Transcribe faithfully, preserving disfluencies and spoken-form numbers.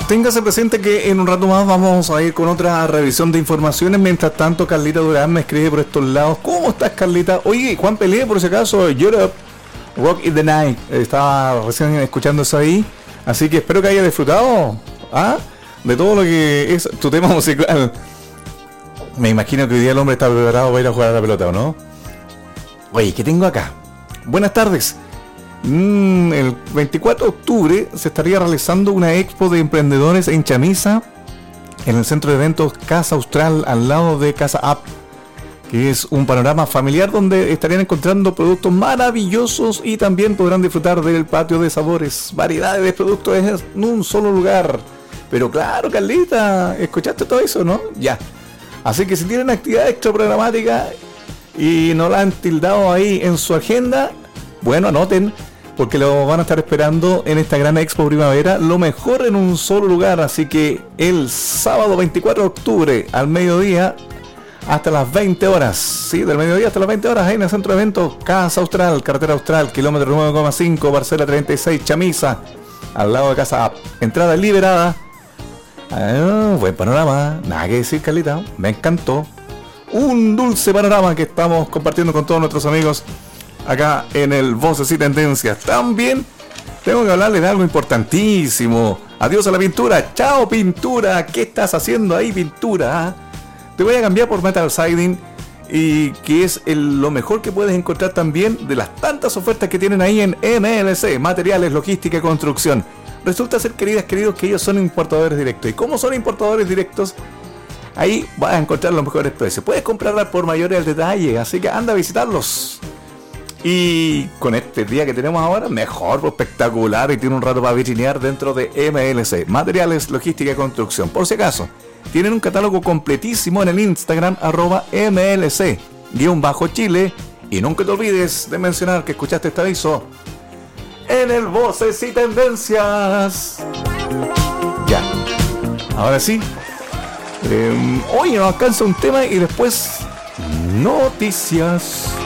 téngase presente que en un rato más vamos a ir con otra revisión de informaciones. Mientras tanto, Carlita Durán me escribe por estos lados. ¿Cómo estás, Carlita? Oye, Juan Pelé, por si acaso, Europe, Rock in the Night. Estaba recién escuchando eso ahí. Así que espero que haya disfrutado, ¿ah?, de todo lo que es tu tema musical. Me imagino que hoy día el hombre está preparado para ir a jugar a la pelota, ¿o no? Oye, ¿qué tengo acá? Buenas tardes. Mm, el veinticuatro de octubre se estaría realizando una expo de emprendedores en Chamisa, en el centro de eventos Casa Austral, al lado de Casa App, que es un panorama familiar donde estarían encontrando productos maravillosos y también podrán disfrutar del patio de sabores, variedades de productos en un solo lugar. Pero claro, Carlita, ¿escuchaste todo eso, no? Ya. Así que si tienen actividad extra programática y no la han tildado ahí en su agenda, bueno, anoten, porque lo van a estar esperando en esta gran expo primavera, lo mejor en un solo lugar. Así que el sábado veinticuatro de octubre al mediodía hasta las veinte horas, sí, del mediodía hasta las veinte horas, ahí en el centro de eventos Casa Austral, carretera Austral, kilómetro nueve coma cinco, parcela treinta y seis, Chamisa, al lado de Casa App. Entrada liberada. Ah, buen panorama, nada que decir, Carlita, me encantó. Un dulce panorama que estamos compartiendo con todos nuestros amigos acá en el Voces y Tendencias. También tengo que hablarles de algo importantísimo. Adiós a la pintura. Chao, pintura. ¿Qué estás haciendo ahí, pintura? ¿Ah? Te voy a cambiar por Metal Siding, y que es el, lo mejor que puedes encontrar también de las tantas ofertas que tienen ahí en M L C, Materiales, Logística y Construcción. Resulta ser, queridas, queridos, que ellos son importadores directos. ¿Y cómo son importadores directos? Ahí vas a encontrar los mejores precios. Puedes comprarla por mayores al detalle, así que anda a visitarlos. Y con este día que tenemos ahora, mejor, espectacular, y tiene un rato para vitrinear dentro de M L C, Materiales, Logística y Construcción. Por si acaso, tienen un catálogo completísimo en el Instagram, arroba M L C, guión bajo Chile. Y nunca te olvides de mencionar que escuchaste este aviso en el Voces y Tendencias. Ya, ahora sí. Eh, hoy nos alcanza un tema y después noticias.